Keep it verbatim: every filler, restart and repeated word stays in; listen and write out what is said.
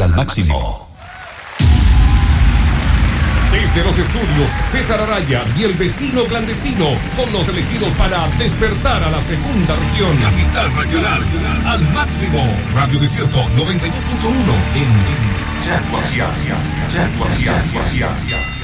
Capital al máximo. Desde los estudios, César Araya y el vecino clandestino son los elegidos para despertar a la segunda región. Capital Regional, al máximo. Radio Desierto noventa y dos punto uno en Yaguasia. Yaguasia.